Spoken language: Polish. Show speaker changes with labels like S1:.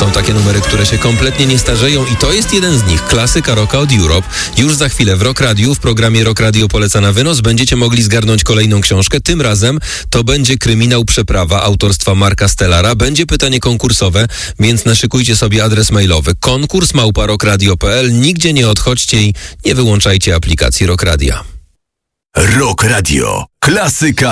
S1: Są takie numery, które się kompletnie nie starzeją i to jest jeden z nich. Klasyka rocka od Europe. Już za chwilę w Rock Radio, w programie Rock Radio Poleca na wynos, będziecie mogli zgarnąć kolejną książkę. Tym razem to będzie Kryminał Przeprawa autorstwa Marka Stellara. Będzie pytanie konkursowe, więc naszykujcie sobie adres mailowy konkurs@rockradio.pl. Nigdzie nie odchodźcie i nie wyłączajcie aplikacji Rock Radia.
S2: Rock Radio. Klasyka